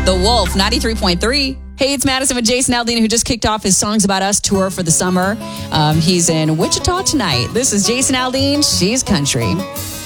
The Wolf, 93.3. Hey, it's Madison with Jason Aldean, who just kicked off his Songs About Us tour for the summer. He's in Wichita tonight. This is Jason Aldean. She's country.